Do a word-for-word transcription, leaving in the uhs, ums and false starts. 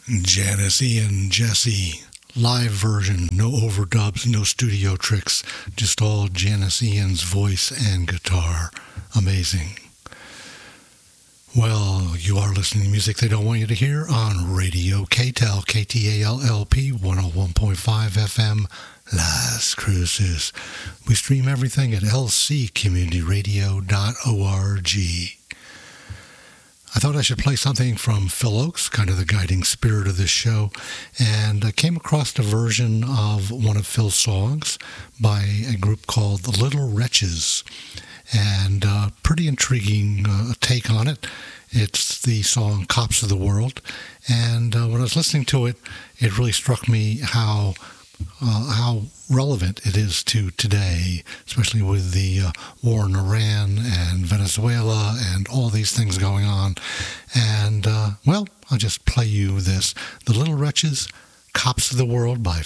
Janice Ian Jesse, live version, no overdubs, no studio tricks, just all Janice Ian's voice and guitar. Amazing. Well, you are listening to music they don't want you to hear on Radio K T E L, K T A L L P, one oh one point five F M, Las Cruces. We stream everything at l c community radio dot org. I thought I should play something from Phil Ochs, kind of the guiding spirit of this show, and I came across a version of one of Phil's songs by a group called The Little Wretches, and uh, pretty intriguing uh, take on it. It's the song Cops of the World, and uh, when I was listening to it, it really struck me how Uh, how relevant it is to today, especially with the uh, war in Iran and Venezuela and all these things going on. And, uh, well, I'll just play you this. The Little Wretches, Cops of the World by